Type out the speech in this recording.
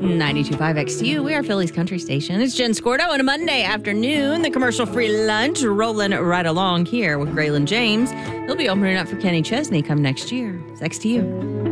92.5 XTU. We are Philly's country station. It's Jen Scordo on a Monday afternoon. The commercial-free lunch rolling right along here with Graylin James. He'll be opening up for Kenny Chesney come next year. It's XTU.